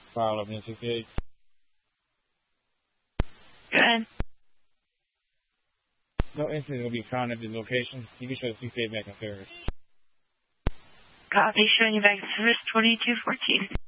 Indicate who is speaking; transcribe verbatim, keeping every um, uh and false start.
Speaker 1: File eleven sixty-eight.
Speaker 2: Good.
Speaker 1: No incident will be found at this location. You can show the sixty-eight back in service.
Speaker 2: Copy, showing you back in service twenty-two fourteen.